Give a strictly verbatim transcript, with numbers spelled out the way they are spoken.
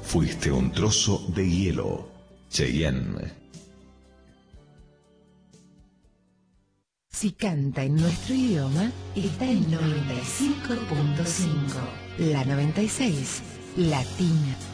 Fuiste un trozo de hielo. Cheyenne. Si canta en nuestro idioma, está en noventa y cinco punto cinco. La noventa y seis, Latina.